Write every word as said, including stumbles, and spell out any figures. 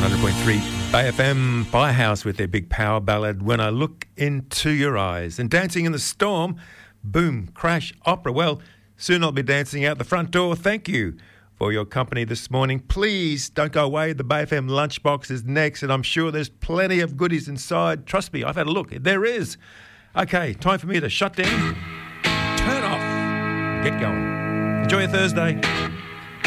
hundred point three Bay F M, Firehouse with their big power ballad, When I Look Into Your Eyes. And Dancing in the Storm, Boom, Crash, Opera. Well, soon I'll be dancing out the front door. Thank you for your company this morning. Please don't go away. The Bay F M lunchbox is next, and I'm sure there's plenty of goodies inside. Trust me, I've had a look. There is. Okay, time for me to shut down, turn off, get going. Enjoy your Thursday.